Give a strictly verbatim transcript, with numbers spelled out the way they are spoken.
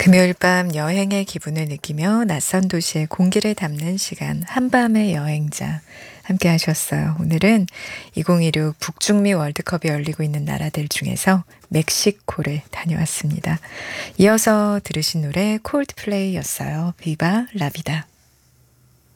금요일 밤 여행의 기분을 느끼며 낯선 도시의 공기를 담는 시간, 한밤의 여행자 함께 하셨어요. 오늘은 이천이십육 북중미 월드컵이 열리고 있는 나라들 중에서 멕시코를 다녀왔습니다. 이어서 들으신 노래 콜드플레이였어요. 비바 라비다.